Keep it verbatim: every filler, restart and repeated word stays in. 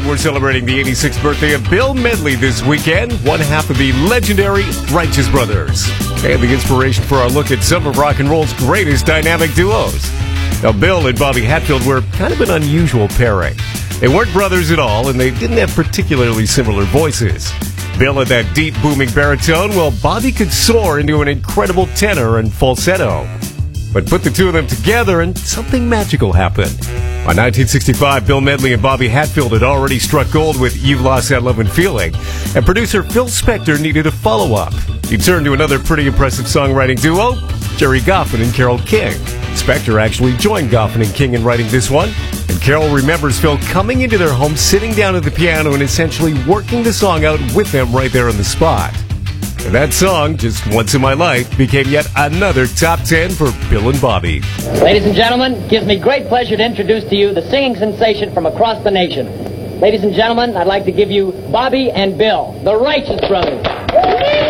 we're celebrating the eighty-sixth birthday of Bill Medley this weekend, one half of the legendary Righteous Brothers, and the inspiration for our look at some of rock and roll's greatest dynamic duos. Now, Bill and Bobby Hatfield were kind of an unusual pairing. They weren't brothers at all, and they didn't have particularly similar voices. Bill had that deep, booming baritone, while Bobby could soar into an incredible tenor and falsetto. But put the two of them together, and something magical happened. By nineteen sixty-five, Bill Medley and Bobby Hatfield had already struck gold with You've Lost That Lovin' Feeling, and producer Phil Spector needed a follow-up. He turned to another pretty impressive songwriting duo, Gerry Goffin and Carole King. Spector actually joined Goffin and King in writing this one, and Carole remembers Phil coming into their home, sitting down at the piano, and essentially working the song out with them right there on the spot. And that song, Just Once in My Life, became yet another top ten for Bill and Bobby. Ladies and gentlemen, it gives me great pleasure to introduce to you the singing sensation from across the nation. Ladies and gentlemen, I'd like to give you Bobby and Bill, the Righteous Brothers.